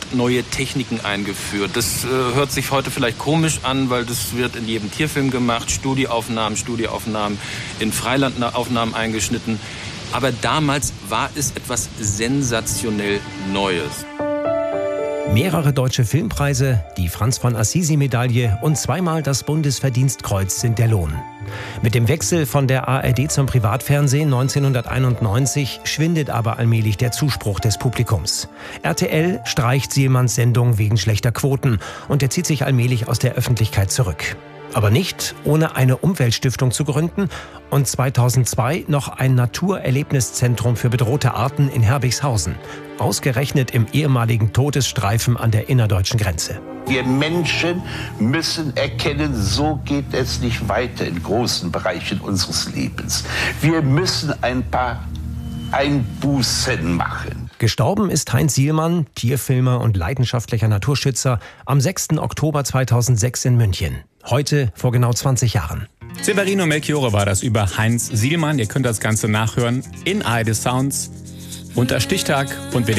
neue Techniken eingeführt. Das hört sich heute vielleicht komisch an, weil das wird in jedem Tierfilm gemacht. Studioaufnahmen in Freilandaufnahmen eingeschnitten. Aber damals war es etwas sensationell Neues. Mehrere deutsche Filmpreise, die Franz-von-Assisi-Medaille und zweimal das Bundesverdienstkreuz sind der Lohn. Mit dem Wechsel von der ARD zum Privatfernsehen 1991 schwindet aber allmählich der Zuspruch des Publikums. RTL streicht Sielmanns Sendung wegen schlechter Quoten und er zieht sich allmählich aus der Öffentlichkeit zurück. Aber nicht, ohne eine Umweltstiftung zu gründen und 2002 noch ein Naturerlebniszentrum für bedrohte Arten in Herbichshausen. Ausgerechnet im ehemaligen Todesstreifen an der innerdeutschen Grenze. Wir Menschen müssen erkennen, so geht es nicht weiter in großen Bereichen unseres Lebens. Wir müssen ein paar Einbußen machen. Gestorben ist Heinz Sielmann, Tierfilmer und leidenschaftlicher Naturschützer, am 6. Oktober 2006 in München. Heute vor genau 20 Jahren. Severino Melchiorre war das über Heinz Sielmann. Ihr könnt das Ganze nachhören in ARD Sounds unter Stichtag und